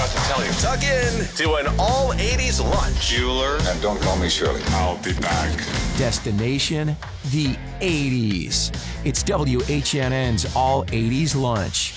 forgot to tell you. Tuck in to an all-80s lunch. Bueller. And don't call me Shirley. I'll be back. Destination, the 80s. It's WHNN's All 80s Lunch.